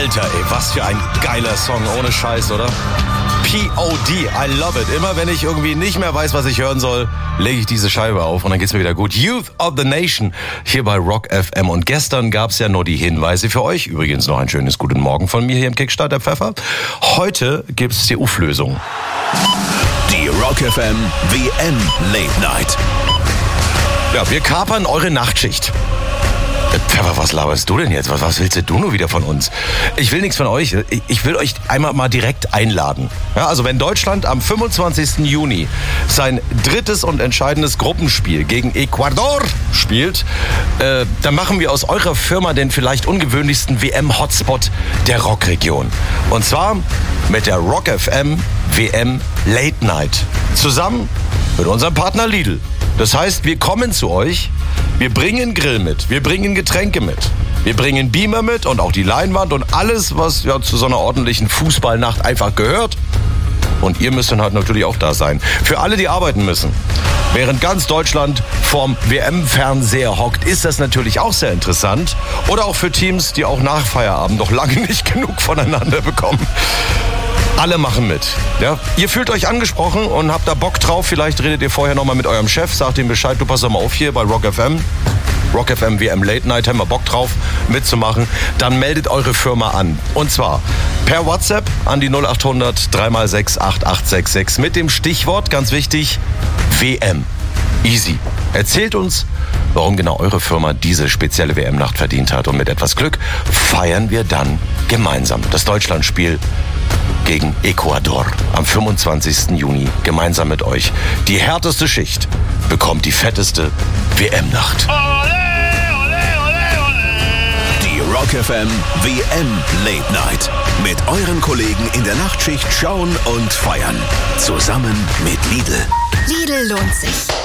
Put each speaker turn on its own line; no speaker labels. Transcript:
Alter, ey, was für ein geiler Song, ohne Scheiß, oder? P.O.D. I love it. Immer wenn ich irgendwie nicht mehr weiß, was ich hören soll, lege ich diese Scheibe auf und dann geht's mir wieder gut. Youth of the Nation hier bei Rock FM. Und gestern gab's ja nur die Hinweise für euch. Übrigens noch ein schönes Guten Morgen von mir hier im Kickstart, der Pfeffer. Heute gibt's die Auflösung.
Die Rock FM WM Late Night.
Ja, wir kapern eure Nachtschicht. Pfeffer, was laberst du denn jetzt? Was willst du nur wieder von uns? Ich will nichts von euch. Ich will euch einmal mal direkt einladen. Ja, also wenn Deutschland am 25. Juni sein drittes und entscheidendes Gruppenspiel gegen Ecuador spielt, dann machen wir aus eurer Firma den vielleicht ungewöhnlichsten WM-Hotspot der Rockregion. Und zwar mit der Rock FM WM Late Night. Zusammen mit unserem Partner Lidl. Das heißt, wir kommen zu euch, wir bringen Grill mit, wir bringen Getränke mit, wir bringen Beamer mit und auch die Leinwand und alles, was ja zu so einer ordentlichen Fußballnacht einfach gehört. Und ihr müsst dann halt natürlich auch da sein. Für alle, die arbeiten müssen. Während ganz Deutschland vorm WM-Fernseher hockt, ist das natürlich auch sehr interessant. Oder auch für Teams, die auch nach Feierabend noch lange nicht genug voneinander bekommen. Alle machen mit. Ja? Ihr fühlt euch angesprochen und habt da Bock drauf. Vielleicht redet ihr vorher nochmal mit eurem Chef, sagt ihm Bescheid, du pass doch mal auf hier bei Rock FM. Rock FM WM Late Night, haben wir Bock drauf mitzumachen. Dann meldet eure Firma an. Und zwar per WhatsApp an die 0800 3x6 8866 mit dem Stichwort, ganz wichtig, WM. Easy. Erzählt uns, warum genau eure Firma diese spezielle WM-Nacht verdient hat. Und mit etwas Glück feiern wir dann gemeinsam das Deutschlandspiel gegen Ecuador am 25. Juni gemeinsam mit euch. Die härteste Schicht bekommt die fetteste WM-Nacht.
Die Rock FM WM Late Night. Mit euren Kollegen in der Nachtschicht schauen und feiern. Zusammen mit Lidl.
Lidl lohnt sich.